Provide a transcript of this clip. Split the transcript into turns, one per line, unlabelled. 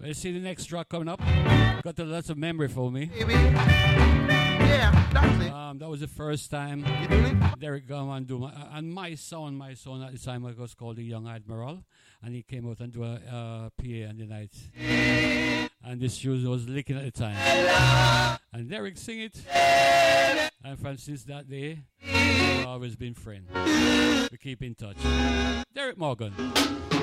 You see the next track coming up? Got a lot of memory for me.
Yeah, that's it.
That was the first time
You doing it?
Derek Garman do and my son at the time was called the Young Admiral, and he came out and do a PA on the night, and this shoes was licking at the time, and Derek sing it, and from since that day, we've always been friends. We keep in touch. Derek Morgan.